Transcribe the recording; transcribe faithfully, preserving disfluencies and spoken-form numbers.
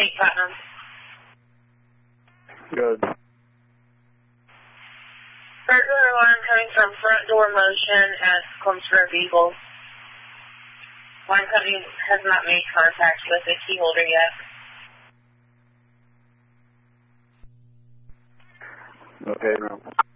eight, Platinum. Good. Burglar alarm coming from front door motion at Clemsburg Eagle. Line company has not made contact with the key holder yet. Okay, no.